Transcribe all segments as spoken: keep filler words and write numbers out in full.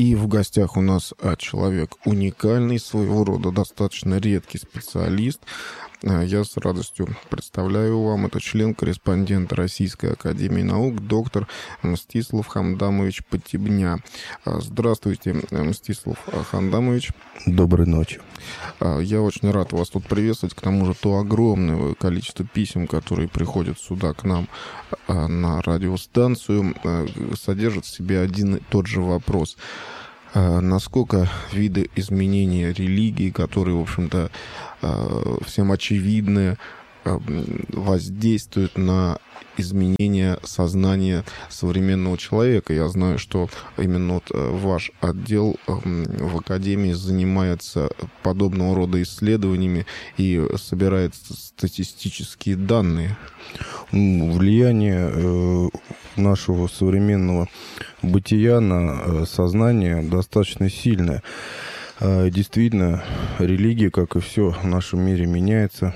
И в гостях у нас человек уникальный, своего рода достаточно редкий специалист. Я с радостью представляю вам, это член-корреспондент Российской академии наук, доктор Мстислав Хамдамович Потебня. Здравствуйте, Мстислав Хамдамович. Доброй ночи. Я очень рад вас тут приветствовать. К тому же то огромное количество писем, которые приходят сюда к нам на радиостанцию, содержит в себе один и тот же вопрос. Насколько виды изменения религии, которые, в общем-то, всем очевидны, воздействуют на изменение сознания современного человека. Я знаю, что именно вот ваш отдел в Академии занимается подобного рода исследованиями и собирает статистические данные. Влияние нашего современного бытия на сознание достаточно сильное. Действительно, религия, как и все в нашем мире, меняется,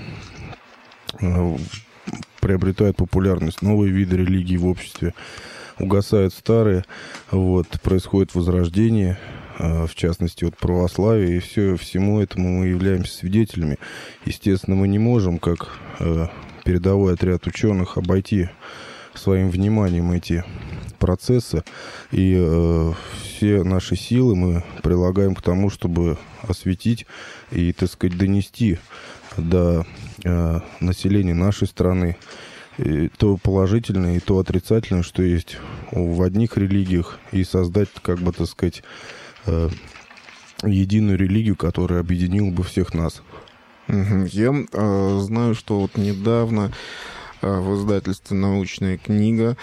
приобретают популярность новые виды религий в обществе, угасают старые, вот, происходит возрождение, в частности, от православия, и все, всему этому мы являемся свидетелями. Естественно, мы не можем, как передовой отряд ученых, обойти своим вниманием эти процессы, и э, все наши силы мы прилагаем к тому, чтобы осветить и, так сказать, донести до э, населения нашей страны и то положительное и то отрицательное, что есть в одних религиях, и создать, как бы, так сказать, э, единую религию, которая объединила бы всех нас. Я э, знаю, что вот недавно в издательстве «Научная книга»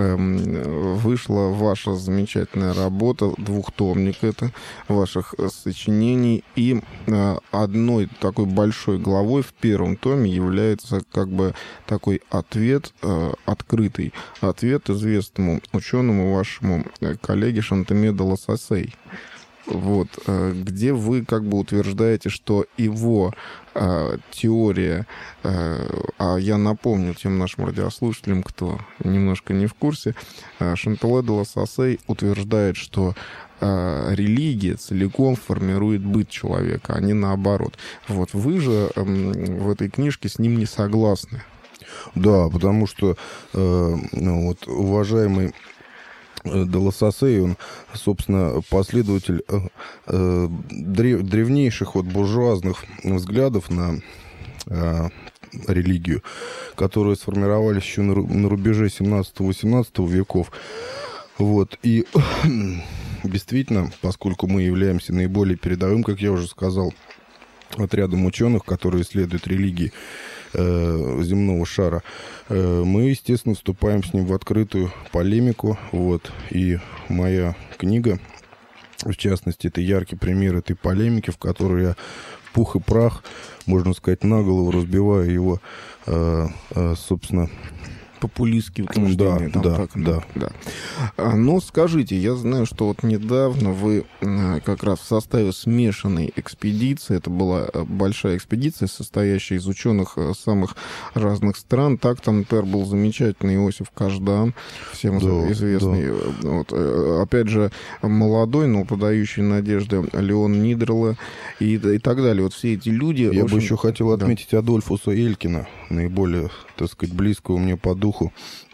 вышла ваша замечательная работа, двухтомник это, ваших сочинений, и одной такой большой главой в первом томе является как бы такой ответ, открытый ответ известному ученому вашему коллеге Шантеме де Лассасей. Вот, где вы как бы утверждаете, что его э, теория, э, а я напомню тем нашим радиослушателям, кто немножко не в курсе, э, Шантеме де Лассасей утверждает, что э, религия целиком формирует быт человека, а не наоборот. Вот, вы же э, в этой книжке с ним не согласны. Да, потому что э, ну, вот, уважаемый де Лассасей, он, собственно, последователь э, древ, древнейших вот буржуазных взглядов на э, религию, которые сформировались еще на, на рубеже семнадцатого-восемнадцатого веков. Вот. И действительно, поскольку мы являемся наиболее передовым, как я уже сказал, отрядом ученых, которые исследуют религии э, земного шара, э, мы, естественно, вступаем с ним в открытую полемику. Вот. И моя книга, в частности, это яркий пример этой полемики, в которой я в пух и прах, можно сказать, на голову разбиваю его, э, э, собственно, популистские утверждения. Да, там, да, так, да. да. А, ну, скажите, я знаю, что вот недавно вы как раз в составе смешанной экспедиции, это была большая экспедиция, состоящая из ученых самых разных стран. Так там, например, был замечательный Иосиф Каждан, всем да, известный. Да. Вот, опять же, молодой, но подающий надежды Леон Нидерле и, и так далее. Вот все эти люди... Я общем, бы еще хотел да. отметить Адольфуса Элькина, наиболее, так сказать, близкого мне по духу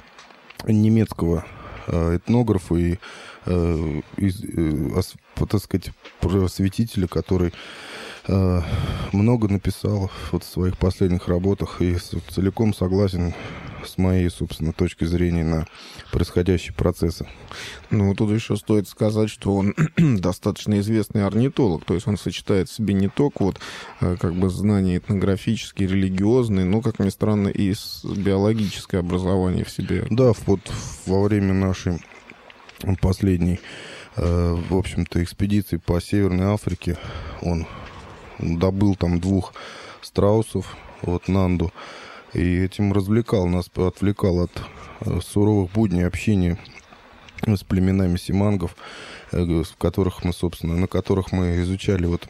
немецкого э, этнографа и, э, из, э, ос, так сказать, просветителя, который э, много написал вот в своих последних работах и целиком согласен с моей, собственно, точки зрения на происходящие процессы. Ну, тут еще стоит сказать, что он достаточно известный орнитолог, то есть он сочетает в себе не только вот как бы знания этнографические, религиозные, но, как ни странно, и биологическое образование в себе. Да, вот во время нашей последней, в общем-то, экспедиции по Северной Африке он добыл там двух страусов, вот Нанду, и этим развлекал нас, отвлекал от суровых будней общения с племенами симангов, в которых мы, собственно, на которых мы изучали вот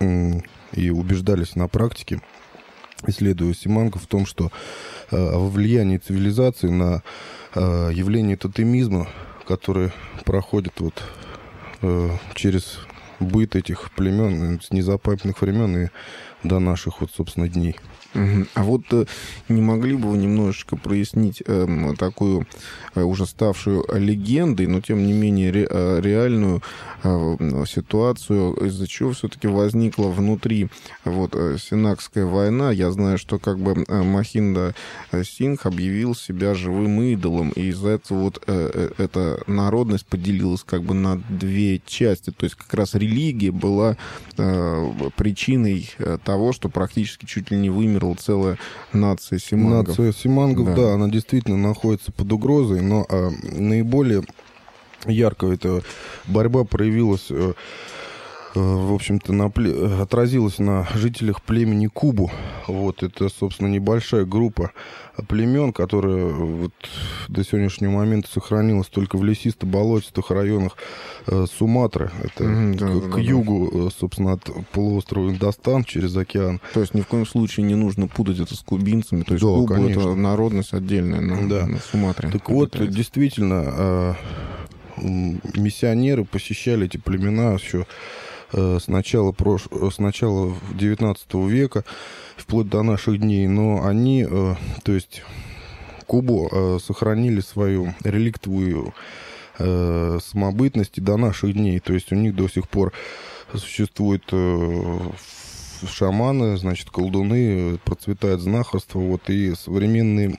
и убеждались на практике, исследуя симангов, в том, что во влиянии цивилизации на явление тотемизма, которое проходит вот э, через быт этих племен с незапамятных времен и до наших, вот, собственно, дней. Uh-huh. А вот э, не могли бы вы немножечко прояснить э, такую э, уже ставшую легендой, но тем не менее ре, э, реальную э, ситуацию, из-за чего все-таки возникла внутри вот, э, Сенакская война? Я знаю, что как бы э, Махинда Сингх объявил себя живым идолом, и из-за этого вот э, э, эта народность поделилась как бы на две части. То есть как раз религия была э, причиной э, того, что практически чуть ли не вымер целая нация симангов. Нация симангов, да. да, она действительно находится под угрозой, но а, наиболее ярко эта борьба проявилась, а, в общем-то, на, отразилась на жителях племени Кубу. Вот, это, собственно, небольшая группа племен, которая вот до сегодняшнего момента сохранилась только в лесисто-болотистых районах э, Суматры. Это mm-hmm, к, да, к да, югу, да. собственно, от полуострова Индостан через океан. То есть ни в коем случае не нужно путать это с кубинцами. То есть да, Куба — это народность отдельная на, да. на Суматре. Так вот, действительно, э, миссионеры посещали эти племена еще э, с начала, прош... с начала девятнадцатого века, вплоть до наших дней, но они, э, то есть Кубу, э, сохранили свою реликтовую э, самобытность и до наших дней. То есть у них до сих пор существуют э, шаманы, значит, колдуны, процветает знахарство. Вот, и современные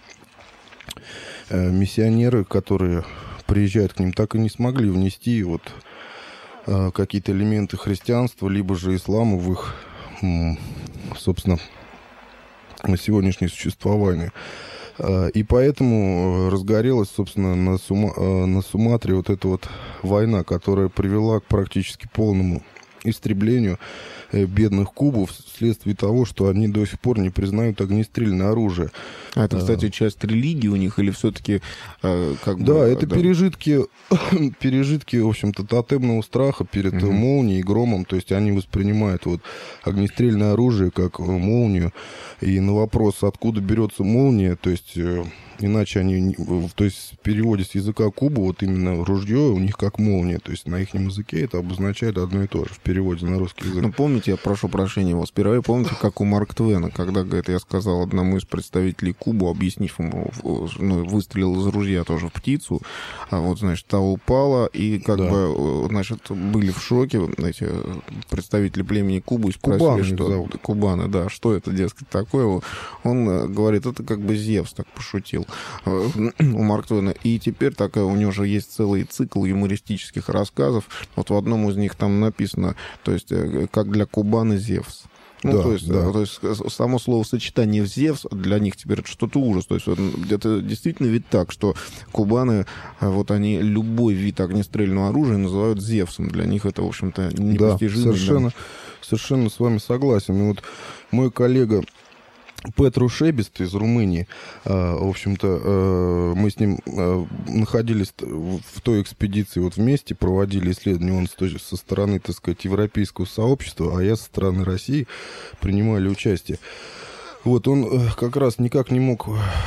э, миссионеры, которые приезжают к ним, так и не смогли внести вот э, какие-то элементы христианства, либо же ислама в их, э, собственно, на сегодняшнее существование. И поэтому разгорелась, собственно, на, Сума, на Суматре вот эта вот война, которая привела к практически полному истреблению бедных кубов вследствие того, что они до сих пор не признают огнестрельное оружие. А это, кстати, часть религии у них или все-таки э, как бы... Да, это да. пережитки, пережитки, в общем-то, тотемного страха перед угу. молнией и громом. То есть они воспринимают вот огнестрельное оружие как молнию. И на вопрос, откуда берется молния, то есть... Иначе они, то есть в переводе с языка Кубы, вот именно ружье у них как молния, то есть на их языке это обозначает одно и то же в переводе на русский язык. Ну, помните, я прошу прощения, вот сперва помните, как у Марка Твена, когда, говорит, я сказал одному из представителей Кубы, объяснив ему, ну, выстрелил из ружья тоже в птицу, а вот, значит, та упала, и как да. бы, значит, были в шоке эти представители племени Кубы и спросили, Кубаны что... зовут. Кубаны, да, что это, дескать, такое? Он говорит, это как бы Зевс так пошутил у Марка Твена. И теперь такая у него же есть целый цикл юмористических рассказов. Вот в одном из них там написано, то есть, как для кубаны Зевс. Ну, да, то, есть, да. то есть само словосочетание «Зевс» для них теперь это что-то ужас. То есть это действительно ведь так, что кубаны, вот они любой вид огнестрельного оружия называют «Зевсом». Для них это, в общем-то, непостижимо. Да, совершенно, совершенно с вами согласен. И вот мой коллега Петру Шебест из Румынии, в общем-то, мы с ним находились в той экспедиции вот вместе, проводили исследования, он со стороны, так сказать, европейского сообщества, а я со стороны России принимали участие. Вот он как раз никак не мог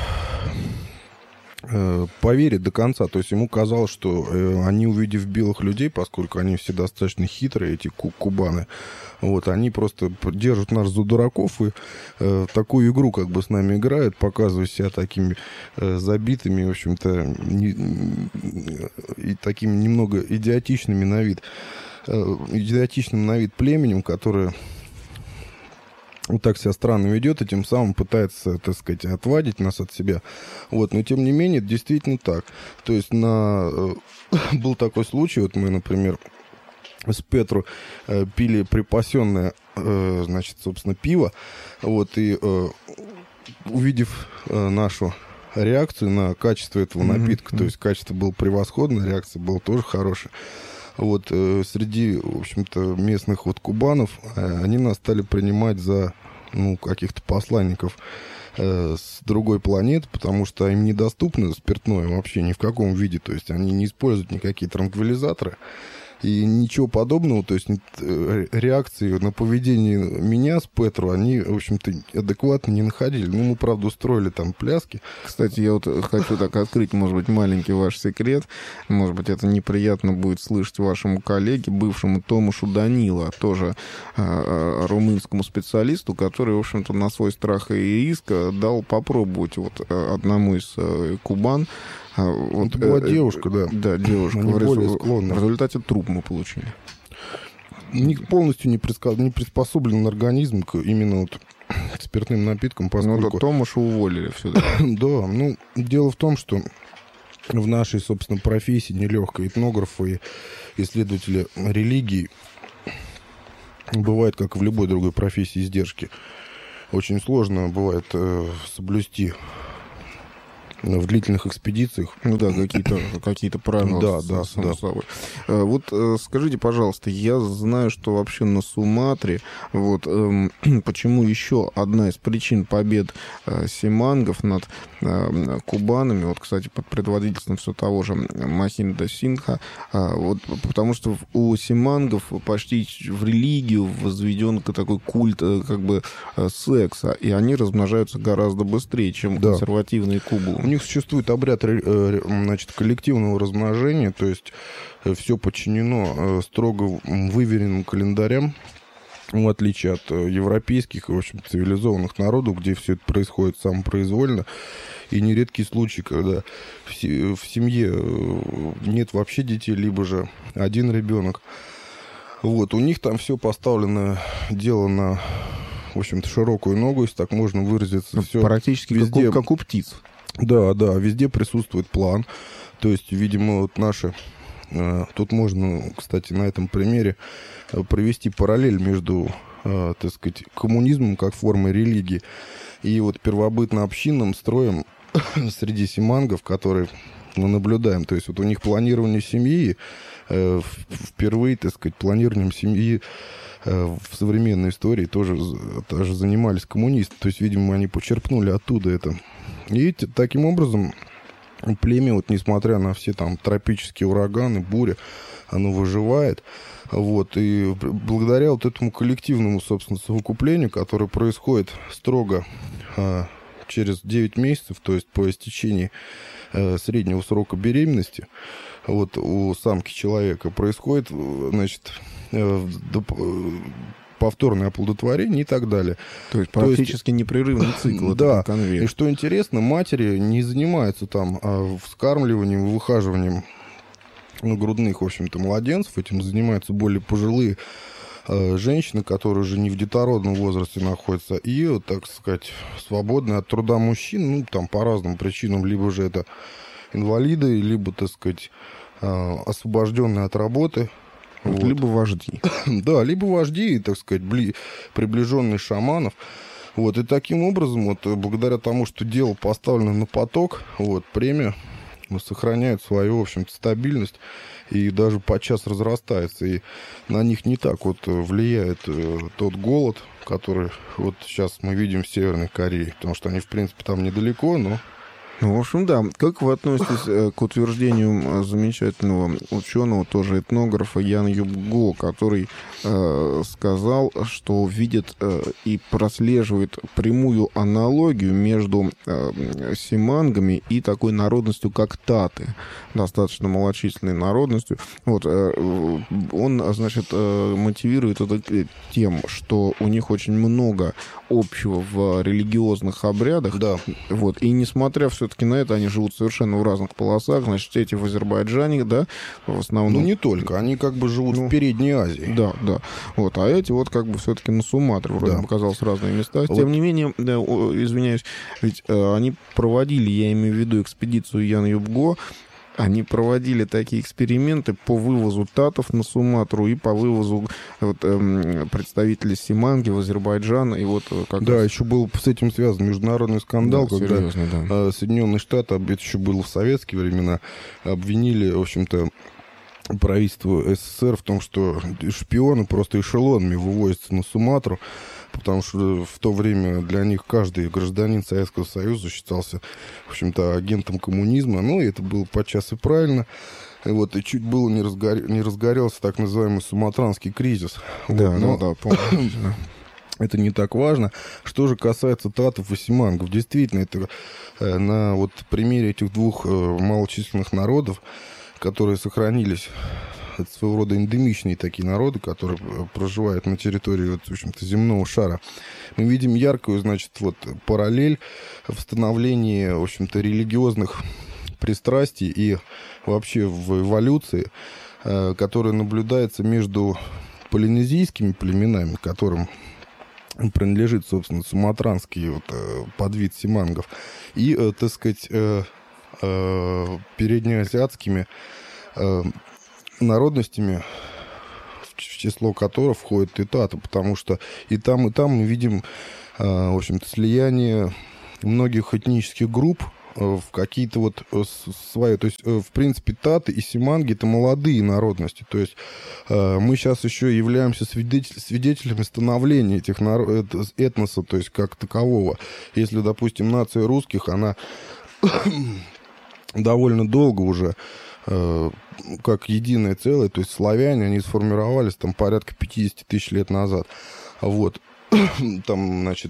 поверить до конца, то есть ему казалось, что они, увидев белых людей, поскольку они все достаточно хитрые, эти кубаны, вот, они просто держат нас за дураков и э, такую игру как бы с нами играют, показывая себя такими э, забитыми, в общем-то, не, и такими немного идиотичными на вид, э, идиотичным на вид племенем, которое вот так себя странно ведет, и тем самым пытается, так сказать, отвадить нас от себя. Вот, но тем не менее, это действительно так. То есть на... был такой случай, вот мы, например, с Петру э, пили припасенное, э, значит, собственно, пиво, вот, и э, увидев э, нашу реакцию на качество этого mm-hmm. напитка, mm-hmm. то есть качество было превосходное, реакция была тоже хорошая. Вот, э, среди, в общем-то, местных вот кубанов э, они нас стали принимать за, ну, каких-то посланников э, с другой планеты, потому что им недоступно спиртное вообще ни в каком виде, то есть они не используют никакие транквилизаторы, И ничего подобного, то есть реакции на поведение меня с Петру, они, в общем-то, адекватно не находили. Ну, мы, правда, устроили там пляски. Кстати, я вот хочу так открыть, может быть, маленький ваш секрет. Может быть, это неприятно будет слышать вашему коллеге, бывшему Томашу Данила, тоже э, румынскому специалисту, который, в общем-то, на свой страх и риск дал попробовать вот одному из э, кубан. Вот, это была э, девушка, да. Да, девушка. Они в, более резу... склонны. в результате труп мы получили. Не, полностью не, приска... не приспособлен организм к именно вот спиртным напиткам, поскольку... Ну да, Томаша уволили все-таки. Да, ну, дело в том, что в нашей, собственно, профессии нелегкой этнографы и исследователи религии бывает, как и в любой другой профессии, издержки. Очень сложно бывает э, соблюсти в длительных экспедициях. Ну да, какие-то какие-то правила. Да, да, само да. собой. Вот скажите, пожалуйста, я знаю, что вообще на Суматре, вот эм, почему еще одна из причин побед э, симангов над э, кубанами, вот, кстати, под предводительством все того же Махинда Синха, э, вот, потому что у симангов почти в религию возведен такой культ э, как бы э, секса, и они размножаются гораздо быстрее, чем Да. консервативные кубы. У них существует обряд э, значит, коллективного размножения, то есть э, все подчинено э, строго выверенным календарям, в отличие от э, европейских и, в общем, цивилизованных народов, где все это происходит самопроизвольно. И нередкий случай, когда в, се- в семье э, нет вообще детей, либо же один ребенок. Вот, у них там все поставлено, дело на, в общем-то, широкую ногу, если так можно выразиться. Все практически везде... как, у, как у птиц. Да, да, везде присутствует план. То есть, видимо, вот наши... Э, тут можно, кстати, на этом примере э, провести параллель между, э, так сказать, коммунизмом как формой религии и вот первобытно-общинным строем среди симангов, которые мы наблюдаем. То есть вот у них планирование семьи, э, впервые, так сказать, планированием семьи э, в современной истории тоже, тоже занимались коммунисты. То есть, видимо, они почерпнули оттуда это. И таким образом племя, вот, несмотря на все там тропические ураганы, бури, оно выживает. Вот, и благодаря вот этому коллективному, собственно, совокуплению, которое происходит строго а, через девять месяцев, то есть по истечении а, среднего срока беременности, вот у самки человека происходит, значит, а, повторное оплодотворение и так далее. То есть практически То есть, непрерывный цикл. Да, и что интересно, матери не занимаются там а, вскармливанием, выхаживанием ну, грудных, в общем-то, младенцев. Этим занимаются более пожилые а, женщины, которые уже не в детородном возрасте находятся, и, вот, так сказать, свободные от труда мужчин, ну, там, по разным причинам, либо же это инвалиды, либо, так сказать, а, освобожденные от работы. Вот. Либо вожди. Да, либо вожди, так сказать, бли... приближенные шаманов. Вот, и таким образом, вот, благодаря тому, что дело поставлено на поток, вот, племя сохраняет свою, в общем-то, стабильность и даже подчас разрастается. И на них не так вот влияет э, тот голод, который вот сейчас мы видим в Северной Корее, потому что они, в принципе, там недалеко, но... Ну, в общем, да. Как вы относитесь э, к утверждению замечательного ученого, тоже этнографа Ян Юбго, который э, сказал, что видит э, и прослеживает прямую аналогию между э, симангами и такой народностью, как таты, достаточно малочисленной народностью. Вот, э, он, значит, э, мотивирует это тем, что у них очень много общего в религиозных обрядах. Да. Вот, и несмотря все все-таки на это они живут совершенно в разных полосах. Значит, эти в Азербайджане, да, в основном... Ну, не только. Они как бы живут ну, в Передней Азии. Да, да. Вот, а эти вот как бы все-таки на Суматре, вроде да. бы оказалось разные места. Вот. Тем не менее, да, извиняюсь, ведь э, они проводили, я имею в виду экспедицию Ян Юбго, они проводили такие эксперименты по вывозу татов на Суматру и по вывозу вот, эм, представителей Симанги в Азербайджан. И вот, как да, раз... еще был с этим связан международный скандал, да, когда серьезно, да. Соединенные Штаты, это еще было в советские времена, обвинили, в общем-то, правительство СССР в том, что шпионы просто эшелонами вывозятся на Суматру, потому что в то время для них каждый гражданин Советского Союза считался, в общем-то, агентом коммунизма. Ну, и это было подчас и правильно. И вот, и чуть было не, разгор... не разгорелся так называемый суматранский кризис. Да, вот, но... да, да, помню. Это не так важно. Что же касается татов и симангов, действительно, это э, на вот примере этих двух э, малочисленных народов, которые сохранились, это своего рода эндемичные такие народы, которые проживают на территории, вот, в общем-то, земного шара, мы видим яркую, значит, вот параллель в становлении, в общем-то, религиозных пристрастий и вообще в эволюции, э, которая наблюдается между полинезийскими племенами, которым принадлежит, собственно, суматранский вот, э, подвид симангов, и, э, так сказать, э, э, переднеазиатскими э, народностями, в число которых входит и тата, потому что и там, и там мы видим, э, в общем-то, слияние многих этнических групп в какие-то вот свои... То есть, в принципе, таты и симанги — это молодые народности. То есть мы сейчас еще являемся свидетель, свидетелями становления этих народ, этноса, то есть как такового. Если, допустим, нация русских, она довольно долго уже как единое целое, то есть славяне, они сформировались там порядка пятьдесят тысяч лет назад. Вот. Там, значит...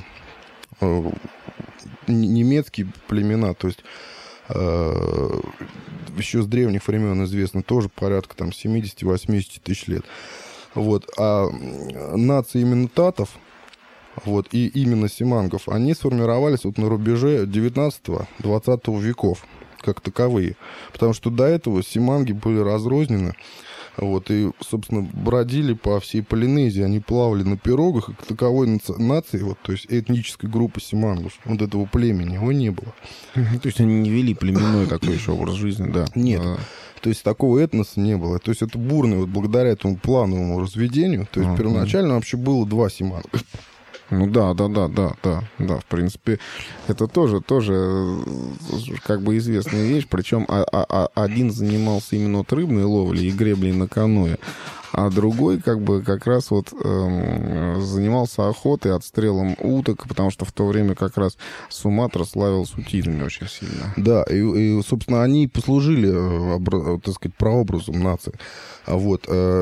немецкие племена, то есть э, еще с древних времен известно, тоже порядка там семьдесят-восемьдесят тысяч лет. Вот. А нации именно татов, вот, и именно симангов, они сформировались вот на рубеже девятнадцатого-двадцатого веков, как таковые. Потому что до этого симанги были разрознены. Вот, и, собственно, бродили по всей Полинезии, они плавали на пирогах, и к таковой нации, вот, то есть этнической группы симангов, вот этого племени, его не было. То есть они не вели племенной такой еще образ жизни, да? Нет. А... То есть такого этноса не было. То есть это бурное, вот благодаря этому плановому разведению, то есть а, первоначально а. вообще было два симанга. Ну да, да, да, да, да, да. В принципе, это тоже, тоже как бы известная вещь. Причем а, а, один занимался именно вот рыбной ловлей и греблей на каноэ, а другой как бы как раз вот эм, занимался охотой, отстрелом уток, потому что в то время как раз Суматра славилась утиными очень сильно. Да, и, и собственно, они послужили, так сказать, прообразом нации. Вот.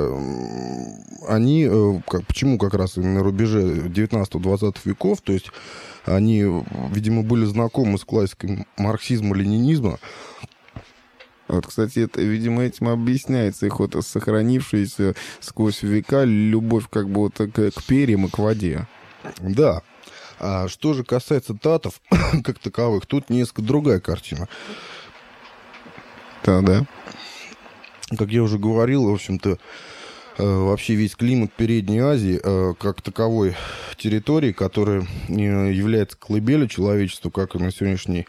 Они, как, почему как раз на рубеже девятнадцатого-двадцатого веков, то есть они, видимо, были знакомы с классикой марксизма-ленинизма. Вот, кстати, это, видимо, этим объясняется их вот сохранившаяся сквозь века любовь как бы вот к, к перьям и к воде. Да. А что же касается татов, как таковых, тут несколько другая картина. Да, да. Как я уже говорил, в общем-то, вообще весь климат Передней Азии как таковой территории, которая является колыбелью человечества, как и на сегодняшний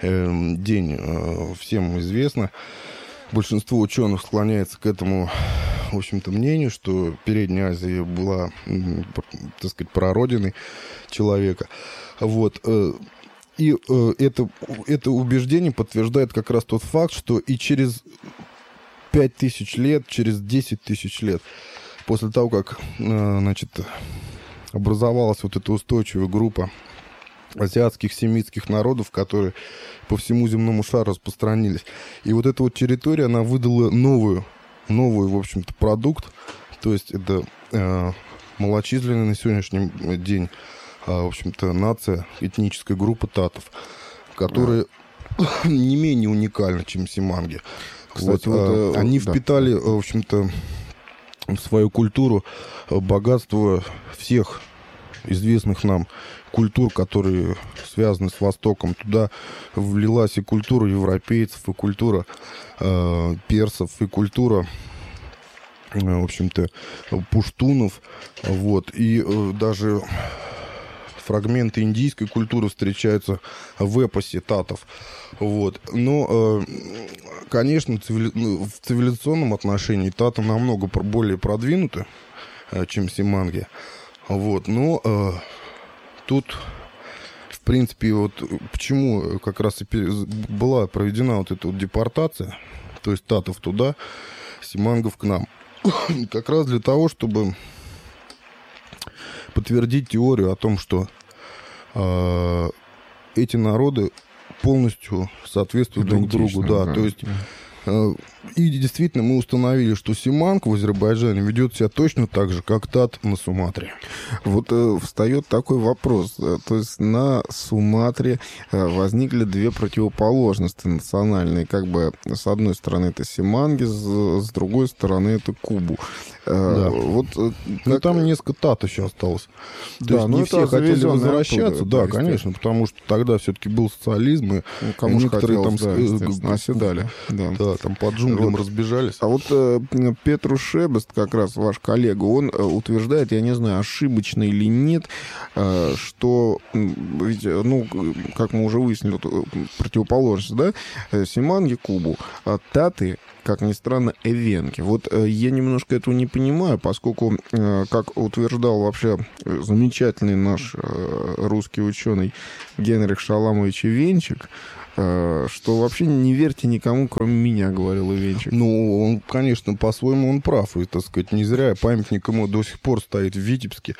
день всем известно. Большинство ученых склоняется к этому, в общем-то, мнению, что Передняя Азия была, так сказать, прародиной человека. Вот. И это, это убеждение подтверждает как раз тот факт, что и через пять тысяч лет, через десять тысяч лет, после того, как, значит, образовалась вот эта устойчивая группа азиатских семитских народов, которые по всему земному шару распространились. И вот эта вот территория, она выдала новую, новую, в общем-то, продукт. То есть это э, малочисленная на сегодняшний день, э, в общем-то, нация, этническая группа татов, которые да. не менее уникальны, чем симанги. Кстати, вот, вот, э, они да. впитали, в общем-то, в свою культуру богатство всех известных нам культур, которые связаны с Востоком. Туда влилась и культура европейцев, и культура э, персов, и культура, э, в общем-то, пуштунов. Вот. И э, даже фрагменты индийской культуры встречаются в эпосе татов. Вот. Но, э, конечно, цивили... в цивилизационном отношении таты намного более продвинуты, э, чем симанги. Вот. Но э, тут, в принципе, вот почему как раз и была проведена вот эта вот депортация, то есть татов туда, симангов к нам. Как раз для того, чтобы подтвердить теорию о том, что э, эти народы полностью соответствуют друг другу. Да, то есть э, И действительно мы установили, что Симанг в Азербайджане ведет себя точно так же, как Тат на Суматре. Вот э, встает такой вопрос. То есть на Суматре э, возникли две противоположности национальные. Как бы с одной стороны это Симанги, с, с другой стороны это Кубу. Э, да. Вот, э, как... Ну там несколько Тат еще осталось. То да, есть не все хотели возвращаться. Оттуда, да, да, конечно, потому что тогда все-таки был социализм, и ну, кому некоторые хотелось, там да, оседали. Да. да, там по джунглям вот. разбежались. А вот э, Петру Шебест, как раз ваш коллега, он э, утверждает, я не знаю, ошибочно или нет, э, что, ведь, ну, как мы уже выяснили, вот, противоположность, да, Симанги, Кубу, а Таты, как ни странно, эвенки. Вот э, я немножко этого не понимаю, поскольку, э, как утверждал вообще замечательный наш э, русский ученый Генрих Шаламович Ивенчик, э, что вообще не верьте никому, кроме меня, говорил Ивенчик. Ну, он, конечно, по-своему он прав, и, так сказать, не зря памятник ему до сих пор стоит в Витебске.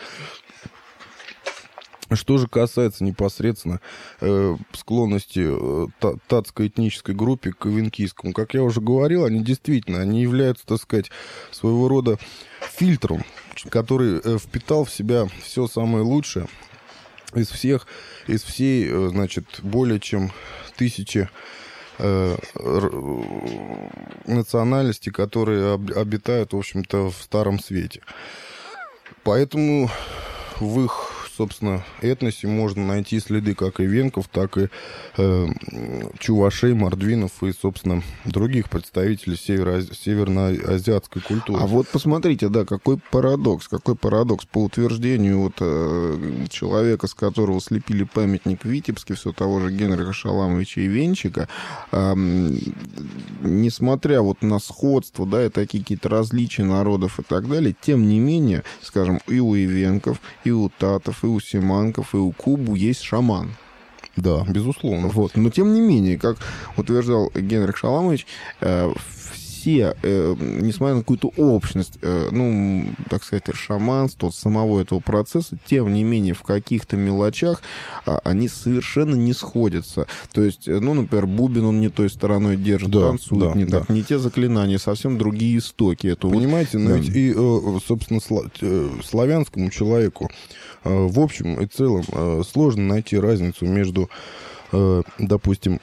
Что же касается непосредственно э, склонности э, татской этнической группе к эвенкийскому, как я уже говорил, они действительно, они являются, так сказать, своего рода фильтром, который э, впитал в себя все самое лучшее из всех, из всей, э, значит, более чем тысячи э, национальностей, которые об, обитают, в общем-то, в Старом Свете. Поэтому в их, собственно, этносе можно найти следы как эвенков, так и э, чувашей, мордвинов и, собственно, других представителей северо- северноазиатской культуры. А вот посмотрите, да, какой парадокс, какой парадокс по утверждению вот, э, человека, с которого слепили памятник в Витебске, все того же Генриха Шаламовича Ивенчика, э, несмотря вот на сходство, да, и такие какие-то различия народов и так далее, тем не менее, скажем, и у эвенков, и у татов, и у симанков, и у Кубу есть шаман. Да, безусловно. Вот. Но тем не менее, как утверждал Генрих Шаламович, э, все, э, несмотря на какую-то общность, э, ну, так сказать, шаманства, самого этого процесса, тем не менее, в каких-то мелочах э, они совершенно не сходятся. То есть, э, ну, например, бубен он не той стороной держит, да, танцует, да, не, да. так, не те заклинания, совсем другие истоки. Это Понимаете, вот, но да. ведь и, собственно, славянскому человеку в общем и целом сложно найти разницу между, допустим,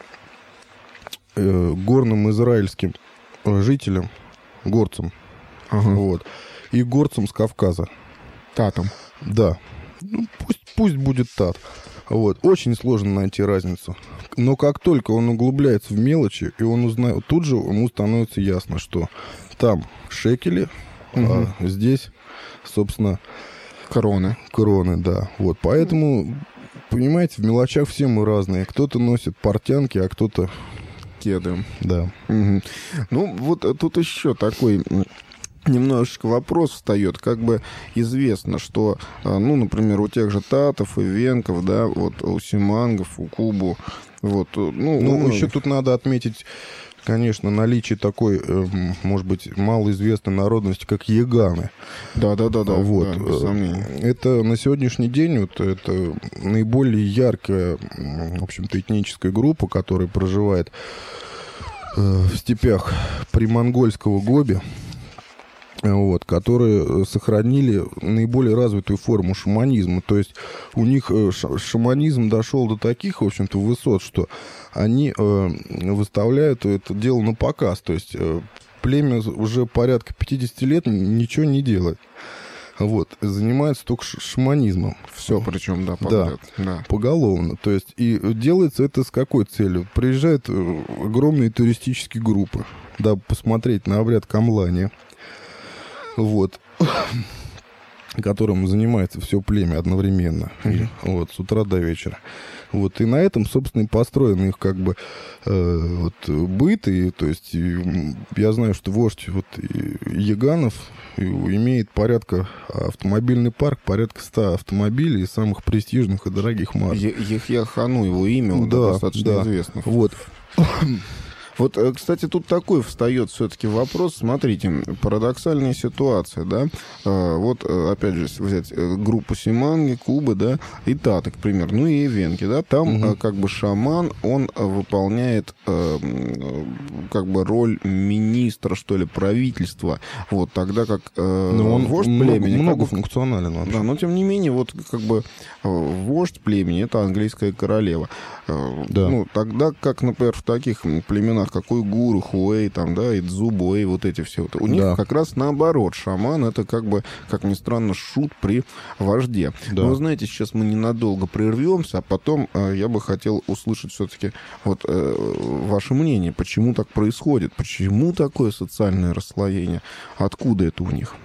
горным израильским жителем, горцем, ага. вот, и горцем с Кавказа. Татом. Да. Ну, пусть, пусть будет тат. Вот. Очень сложно найти разницу. Но как только он углубляется в мелочи, и он узнает, тут же ему становится ясно, что там шекели, угу. а здесь, собственно, короны. Короны, да. Вот. Поэтому, понимаете, в мелочах все мы разные. Кто-то носит портянки, а кто-то кеды. Да. Угу. Ну, вот тут еще такой немножечко вопрос встает. Как бы известно, что, ну, например, у тех же татов и венков, да, вот у симангов, у Кубу, вот, ну... Ну, ну еще тут надо отметить, конечно, наличие такой, может быть, малоизвестной народности, как яганы. Да-да-да, вот. Да, без сомнений. Это на сегодняшний день вот, это наиболее яркая, в общем-то, этническая группа, которая проживает в степях примонгольского Гоби, вот, которые сохранили наиболее развитую форму шаманизма. То есть у них шаманизм дошел до таких, в общем-то, высот, что они э, выставляют это дело на показ. То есть э, племя уже порядка пятьдесят лет ничего не делает. Вот, занимается только шаманизмом. Все причем, да, подряд. Да, да, поголовно. То есть, и делается это с какой целью? Приезжают огромные туристические группы, дабы посмотреть на обряд камлания, вот, которым занимается все племя одновременно, mm-hmm. вот, с утра до вечера. Вот, и на этом, собственно, и построен их, как бы, э, вот, быт, и, то есть, и, я знаю, что вождь, вот, Яганов имеет порядка, автомобильный парк, порядка ста автомобилей из самых престижных и дорогих марок. Яхья Хану, его имя, он да, достаточно да. известно. Вот. Вот, кстати, тут такой встает все-таки вопрос. Смотрите, парадоксальная ситуация, да. Вот, опять же, взять группу Симанги, Кубы, да, и Таты, к примеру, ну и Эвенки, да. Там угу. как бы шаман, он выполняет как бы роль министра, что ли, правительства. Вот, тогда как ну, он вождь много, племени... Многофункционален вообще. Да, но тем не менее, вот как бы вождь племени — это английская королева. Да. Ну, тогда как, например, в таких племенах, как уйгуры, хуэй, там, да, идзубуэй, вот эти все, вот, у них да. как раз наоборот. Шаман — это как бы, как ни странно, шут при вожде. Да. Но вы знаете, сейчас мы ненадолго прервемся, а потом э, я бы хотел услышать все-таки вот э, ваше мнение, почему так происходит, почему такое социальное расслоение, откуда это у них?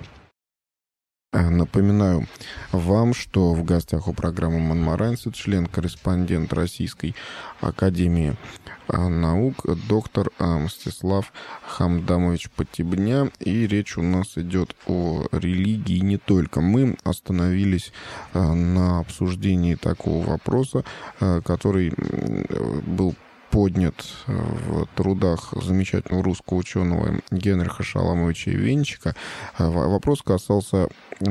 Напоминаю вам, что в гостях у программы «Монморансец» член-корреспондент Российской академии наук доктор Мстислав Хамдамович Потебня. И речь у нас идет о религии не только. Мы остановились на обсуждении такого вопроса, который был поднят в трудах замечательного русского ученого Генриха Шаламовича Ивенчика. Вопрос касался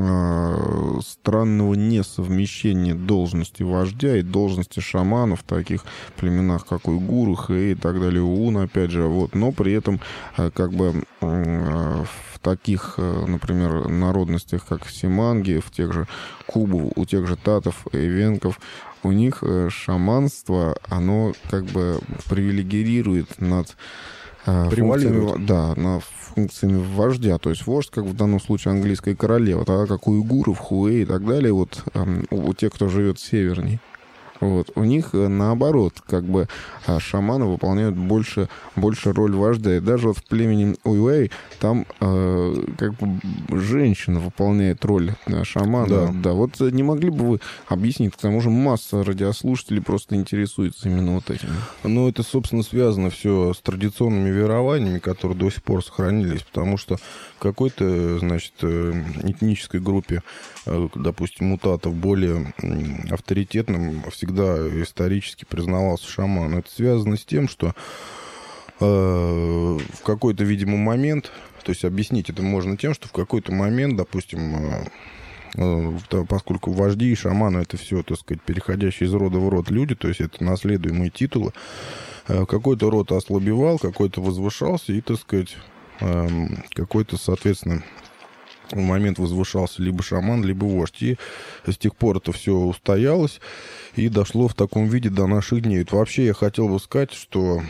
э, странного несовмещения должности вождя и должности шамана в таких племенах, как уйгуры, хэй и так далее, уун, опять же, вот, но при этом э, как бы э, в таких, например, народностях, как симанги, в тех же Кубу, у тех же татов, эвенков, у них шаманство, оно как бы привилегирует над функциями, да, над функциями вождя. То есть вождь, как в данном случае английская королева, тогда как у уйгуров, хуэй и так далее, вот у, у тех, кто живет северней. Вот. У них, наоборот, как бы шаманы выполняют больше, больше роль вождя. И даже вот в племени Уйуэй там э, как бы женщина выполняет роль шамана. Да. Да. Вот не могли бы вы объяснить? К тому же масса радиослушателей просто интересуется именно вот этим. Ну, это, собственно, связано все с традиционными верованиями, которые до сих пор сохранились, потому что в какой-то, значит, этнической группе, допустим, у татов более авторитетным всегда исторически признавался шаман. Это связано с тем, что э, в какой-то, видимо, момент, то есть объяснить это можно тем, что в какой-то момент, допустим, э, э, поскольку вожди и шаманы — это все, так сказать, переходящие из рода в род люди, то есть это наследуемые титулы, э, какой-то род ослабевал, какой-то возвышался, и, так сказать, э, какой-то, соответственно, в момент возвышался либо шаман, либо вождь. И с тех пор это все устоялось и дошло в таком виде до наших дней. Это вообще я хотел бы сказать, что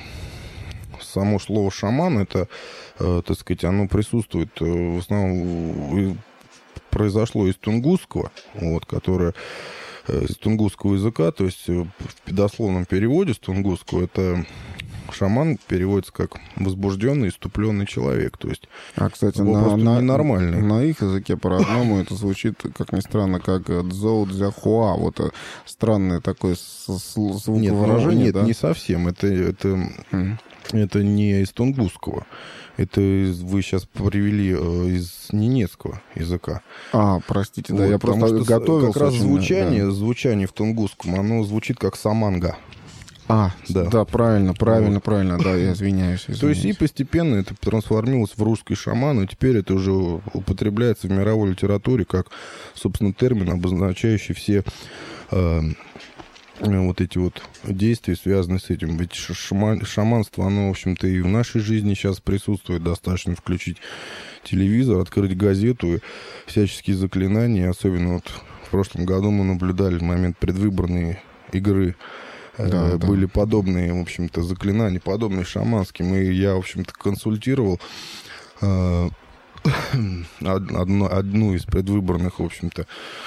само слово «шаман» это, э, так сказать, оно присутствует э, в основном, произошло из тунгусского, вот, которое э, из тунгусского языка, то есть в дословном переводе с тунгусского это... Шаман переводится как возбужденный, иступленный человек. То есть, а, кстати, на, на, ненормальный. На их языке по-родному это звучит, как ни странно, как дзоу дзяхуа. Вот странное такое звуковыражение. Нет, да? не совсем. Это, это, mm. это не из тунгусского. Это вы сейчас привели из ненецкого языка. А, простите, да, вот, я просто готовился. Как раз звучание, да. звучание в тунгусском, оно звучит как саманга. А, да, да правильно, правильно, вот. правильно, да, я извиняюсь, извиняюсь. То есть и постепенно это трансформировалось в русский шаман, и теперь это уже употребляется в мировой литературе как, собственно, термин, обозначающий все э, вот эти вот действия, связанные с этим. Ведь шаман, шаманство, оно, в общем-то, и в нашей жизни сейчас присутствует. Достаточно включить телевизор, открыть газету, и всяческие заклинания, особенно вот в прошлом году мы наблюдали в момент предвыборной игры. Да, были да. подобные, в общем-то, заклинания, подобные шаманским. И я, в общем-то, консультировал э, одну, одну из предвыборных, в общем-то,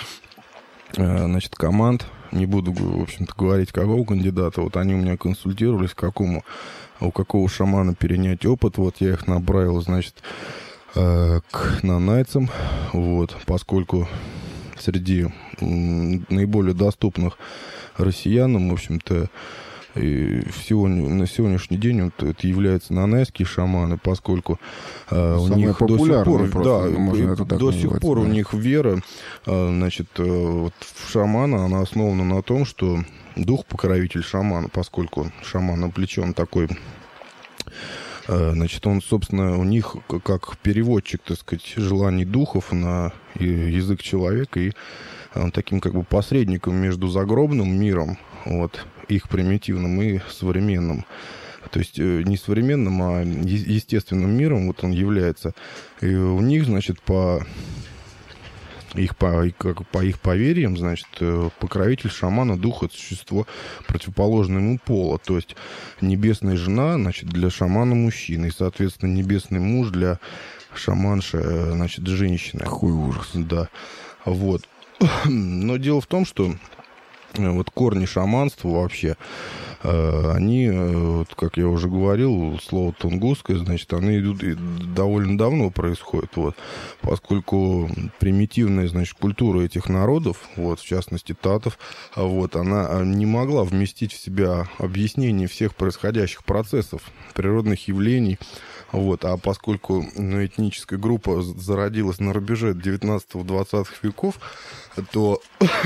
э, значит, команд. Не буду, в общем-то, говорить, какого кандидата. Вот они у меня консультировались, какому, у какого шамана перенять опыт. Вот я их направил, значит, э, к нанайцам. Вот, поскольку среди м, наиболее доступных россиянам, в общем-то, и всего, на сегодняшний день вот, это являются нанайские шаманы, поскольку э, у них до сих пор, да, это до сих пор у них вера, э, значит, э, вот в шамана, она основана на том, что дух покровитель шамана, поскольку шаман облечен такой Значит, он, собственно, у них как переводчик, так сказать, желаний духов на язык человека, и он таким как бы посредником между загробным миром, вот, их примитивным, и современным. То есть не современным, а естественным миром вот он является. И у них, значит, по их, по, как, по их поверьям, значит, покровитель шамана, дух — это существо противоположное ему пола. То есть небесная жена, значит, для шамана мужчина, и, соответственно, небесный муж для шаманши, значит, женщины. Какой ужас. Да. Вот. Но дело в том, что вот корни шаманства вообще, они, вот, как я уже говорил, слово тунгусское, значит, они идут довольно давно происходят, вот, поскольку примитивная, значит, культура этих народов, вот, в частности татов, вот, она не могла вместить в себя объяснение всех происходящих процессов, природных явлений, вот, а поскольку, ну, этническая группа зародилась на рубеже девятнадцатого-двадцатых веков, то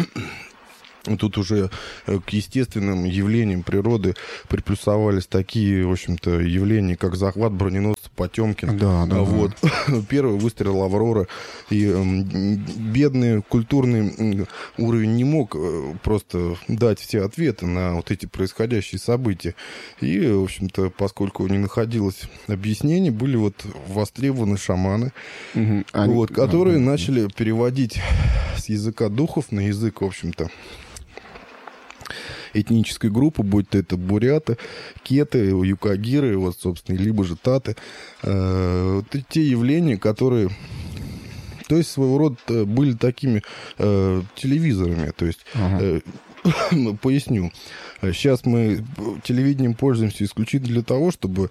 тут уже к естественным явлениям природы приплюсовались такие, в общем-то, явления, как захват броненосца Потемкин. Да, да. Вот. Первый выстрел «Аврора». И бедный культурный уровень не мог просто дать все ответы на вот эти происходящие события. И, в общем-то, поскольку не находилось объяснений, были вот востребованы шаманы, угу. Они... вот, которые ага. начали переводить с языка духов на язык, в общем-то, этнической группы, будь то это буряты, кеты, юкагиры, вот, собственно, либо же таты. Э, вот те явления, которые, то есть, своего рода были такими э, телевизорами. То есть, ага. э, поясню. Сейчас мы телевидением пользуемся исключительно для того, чтобы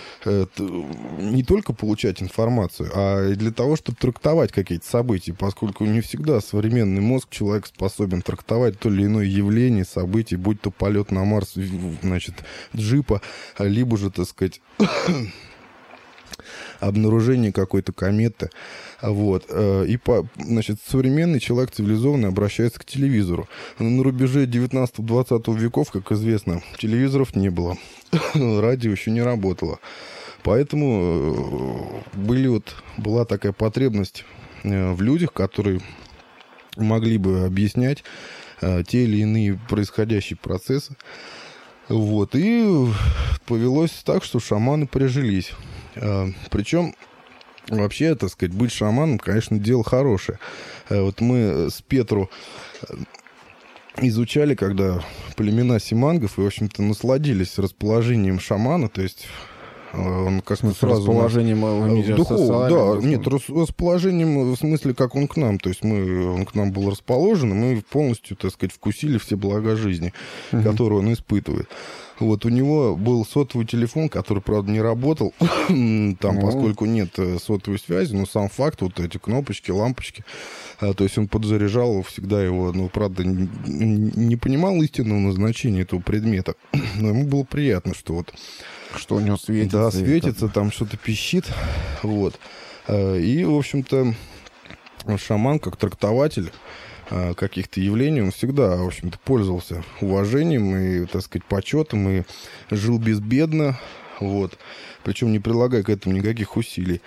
не только получать информацию, а и для того, чтобы трактовать какие-то события, поскольку не всегда современный мозг человек способен трактовать то или иное явление, событие, будь то полет на Марс, значит, джипа, либо же, так сказать, обнаружение какой-то кометы. Вот. И, по, значит, современный человек цивилизованный обращается к телевизору. На рубеже девятнадцатого-двадцатого веков, как известно, телевизоров не было. Радио еще не работало. Поэтому были вот, была такая потребность в людях, которые могли бы объяснять те или иные происходящие процессы. Вот. И повелось так, что шаманы прижились. Причем, вообще, так сказать, быть шаманом, конечно, дело хорошее. Вот мы с Петру изучали, когда племена симангов, и, в общем-то, насладились расположением шамана, то есть он как-то сразу... Расположением на... Духов, да, нет, расположением в смысле, как он к нам, то есть мы, он к нам был расположен, и мы полностью, так сказать, вкусили все блага жизни, угу. которые он испытывает. Вот у него был сотовый телефон, который, правда, не работал, там, ну. поскольку нет сотовой связи, но сам факт, вот эти кнопочки, лампочки, то есть он подзаряжал всегда его, ну, правда, не, не понимал истинного назначения этого предмета, но ему было приятно, что вот... Что у него светится. Да, светится, там что-то пищит, вот. И, в общем-то, шаман, как трактователь каких-то явлений, он всегда, в общем-то, пользовался уважением и, так сказать, почетом, и жил безбедно, вот, причем не прилагая к этому никаких усилий.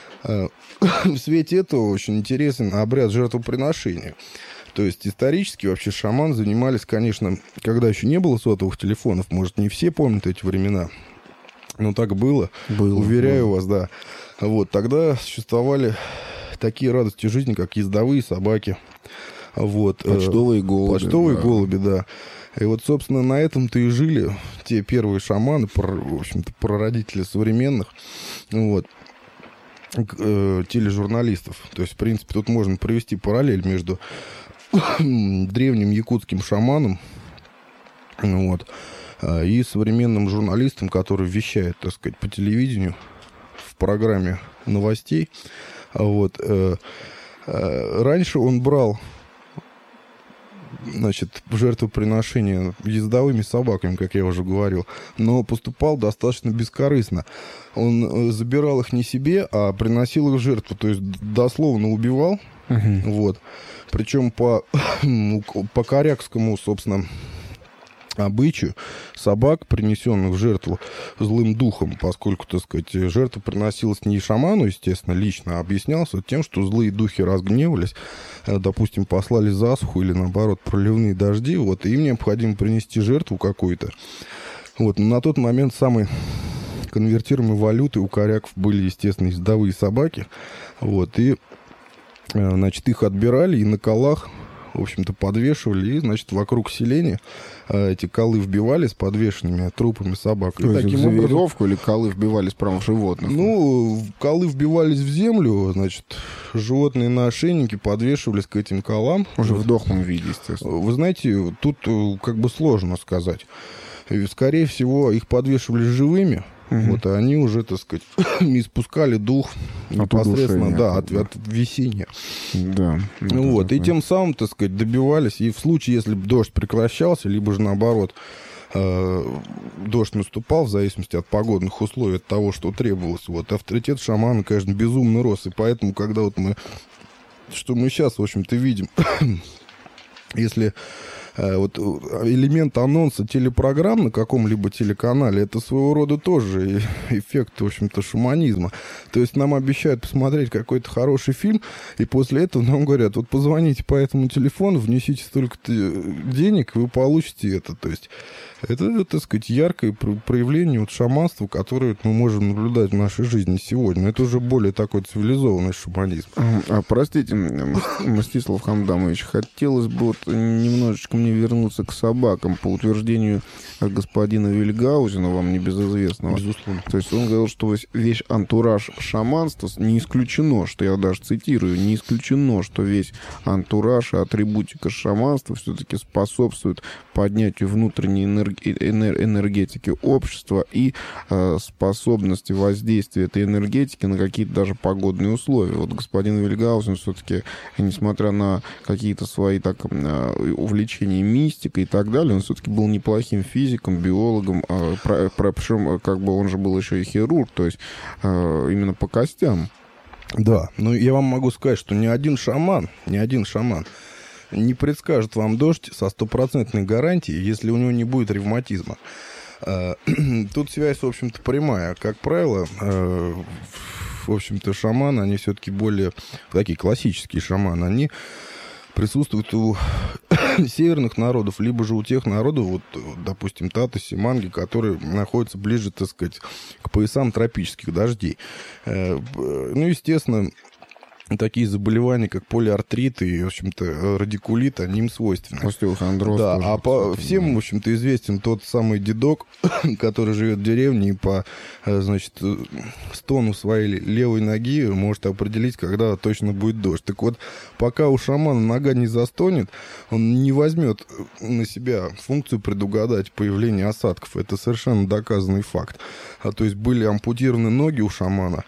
В свете этого очень интересен обряд жертвоприношения. То есть исторически вообще шаманы занимались, конечно, когда еще не было сотовых телефонов, может, не все помнят эти времена, но так было, было уверяю было. вас, да. Вот, тогда существовали такие радости жизни, как ездовые собаки, вот, почтовые голуби. Почтовые да. голуби, да. И вот, собственно, на этом-то и жили те первые шаманы, в общем-то, прародители современных, вот, тележурналистов. То есть, в принципе, тут можно провести параллель между древним якутским шаманом, вот, и современным журналистом, который вещает, так сказать, по телевидению в программе новостей. Вот. Раньше он брал, значит, жертвоприношение ездовыми собаками, как я уже говорил, но поступал достаточно бескорыстно. Он забирал их не себе, а приносил их в жертву, то есть дословно убивал. Uh-huh. Вот. Причем по, по корякскому, собственно, обычаю собак, принесенных в жертву злым духом, поскольку, так сказать, жертва приносилась не шаману, естественно, лично, а объяснялся тем, что злые духи разгневались, допустим, послали засуху или, наоборот, проливные дожди, вот, и им необходимо принести жертву какую-то. Вот, но на тот момент самой конвертируемой валютой у коряков были, естественно, ездовые собаки, вот, и, значит, их отбирали и на колах, в общем-то, подвешивали, и, значит, вокруг селения э, эти колы вбивались подвешенными трупами собак. То и есть таким за образом... веревку или колы вбивались прямо в животных? Ну, колы вбивались в землю, значит, животные на ошейнике подвешивались к этим колам. Уже в дохлом виде, естественно. Вы знаете, тут как бы сложно сказать. Скорее всего, их подвешивали живыми. Угу. Вот, и они уже, так сказать, испускали дух непосредственно, да, от, от весенния. Да. Ну, вот, и тем самым, так сказать, добивались. И в случае, если бы дождь прекращался, либо же наоборот, э, дождь наступал, в зависимости от погодных условий, от того, что требовалось, вот, авторитет шамана, конечно, безумно рос. И поэтому, когда вот мы, что мы сейчас, в общем-то, видим, если... Вот элемент анонса телепрограмм на каком-либо телеканале, это своего рода тоже эффект, в общем-то, шаманизма. То есть нам обещают посмотреть какой-то хороший фильм, и после этого нам говорят, вот позвоните по этому телефону, внесите столько-то денег, и вы получите это. То есть это, так сказать, яркое проявление вот шаманства, которое мы можем наблюдать в нашей жизни сегодня. Это уже более такой цивилизованный шаманизм. А, простите, Мстислав Хамдамович, хотелось бы вот немножечко мне вернуться к собакам. По утверждению господина Вильгаузена, вам небезызвестного. Безусловно. То есть он говорил, что весь антураж шаманства, не исключено, что я даже цитирую, не исключено, что весь антураж и атрибутика шаманства все-таки способствует поднятию внутренней энергии, энергетики общества и э, способности воздействия этой энергетики на какие-то даже погодные условия. Вот господин Вильгаузен все-таки, несмотря на какие-то свои так, э, увлечения мистикой и так далее, он все-таки был неплохим физиком, биологом, э, про, про, причем как бы он же был еще и хирург, то есть э, именно по костям. Да, но я вам могу сказать, что ни один шаман, ни один шаман не предскажет вам дождь со стопроцентной гарантией, если у него не будет ревматизма. Тут связь, в общем-то, прямая. Как правило, в общем-то, шаманы, они все-таки более такие классические шаманы, они присутствуют у северных народов, либо же у тех народов, вот, допустим, таты, симанги, которые находятся ближе, так сказать, к поясам тропических дождей. Ну, естественно, такие заболевания, как полиартрит и, в общем-то, радикулит, они им свойственны. Остеохондроз. Да, тоже, а по кстати, всем, да. в общем-то, известен тот самый дедок, который живет в деревне и по, значит, стону своей левой ноги может определить, когда точно будет дождь. Так вот, пока у шамана нога не застонет, он не возьмет на себя функцию предугадать появление осадков. Это совершенно доказанный факт. А, то есть были ампутированы ноги у шамана.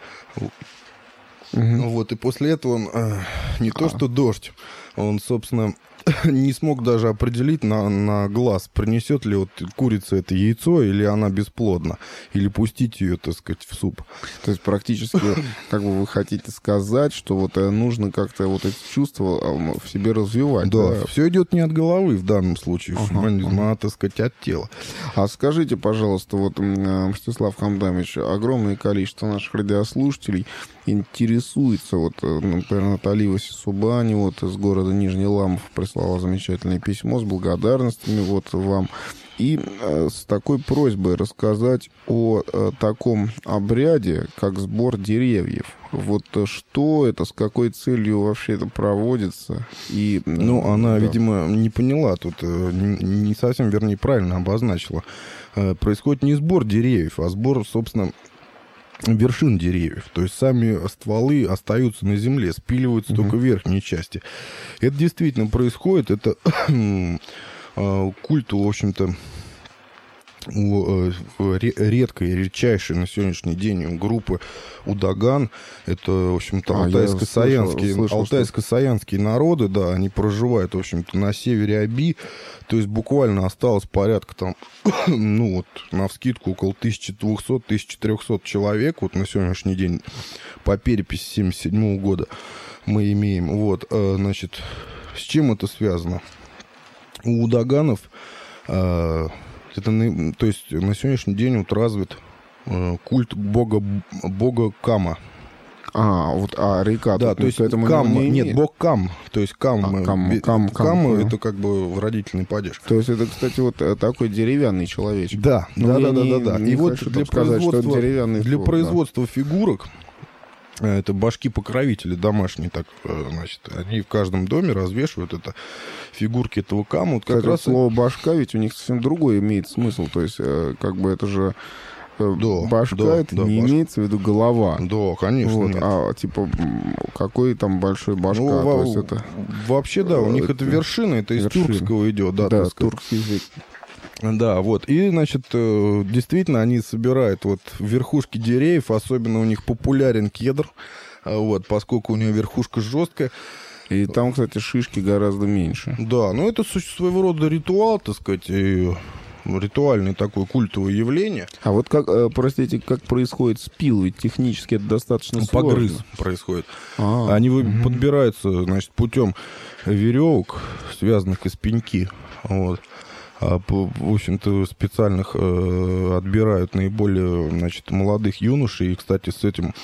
Угу. Вот, и после этого он э, не то что дождь, он, собственно, не смог даже определить на, на глаз, принесет ли вот курица это яйцо, или она бесплодна, или пустить ее, так сказать, в суп. То есть практически, как бы вы хотите сказать, что вот нужно как-то вот эти чувства в себе развивать. Да, да? Все идет не от головы в данном случае, ага, шаманизм, ага. а, так сказать, от тела. А скажите, пожалуйста, вот, Мстислав Хамдамович, огромное количество наших радиослушателей интересуется, вот, например, Наталья Васисубани, вот, из города Нижний Ламов прислала замечательное письмо с благодарностями вот вам. И э, с такой просьбой рассказать о э, таком обряде, как сбор деревьев. Вот э, что это, с какой целью вообще это проводится? И, э, ну, она, да. видимо, не поняла тут, э, не, не совсем, вернее, правильно обозначила. Э, происходит не сбор деревьев, а сбор, собственно, вершин деревьев. То есть сами стволы остаются на земле, спиливаются mm-hmm. только верхние части. Это действительно происходит. Это культ, в общем-то, редкой, редчайшей на сегодняшний день группы Удаган. Это, в общем-то, а, алтайско-саянские, слышал, алтайско-саянские народы, да, они проживают, в общем-то, на севере Оби. То есть буквально осталось порядка там, ну вот, навскидку около тысяча двести - тысяча триста человек вот на сегодняшний день по переписи семьдесят седьмого года мы имеем. Вот, значит, с чем это связано? У удаганов Это, то есть на сегодняшний день вот развит культ бога, бога Кама. А, вот, а река... Да, то есть Кам, не нет, бог Кам, то есть Кам, а, кам, кам, кам, кам это как бы родительный падеж. То есть это, кстати, вот такой деревянный человечек. Да, да, да, да, да, да. И вот для производства, для слов, производства да. фигурок, это башки-покровители домашние, так, значит, они в каждом доме развешивают это, фигурки этого Кама. Вот как кстати, раз слово «башка» ведь у них совсем другой имеет смысл, то есть как бы это же... Да, башка, да, это да, не башка. Имеется в виду голова. Да, конечно. Вот, а типа, какой там большой башка? Ну, то есть это... Вообще, да, у них это, это вершина, это из вершина. Тюркского идет. Да, да туркский язык. Да, вот. И, значит, действительно, они собирают вот верхушки деревьев, особенно у них популярен кедр, вот, поскольку у него верхушка жесткая. И там, кстати, шишки гораздо меньше. Да, ну это своего рода ритуал, так сказать, и... ритуальное такое культовое явление. А вот как, простите, как происходит спил? Ведь технически это достаточно сложно. Погрыз происходит. А-а-а. Они угу. подбираются, значит, путем веревок, связанных из пеньки. Вот. А, в общем-то, специальных э, отбирают наиболее, значит, молодых юношей. И, кстати, с этим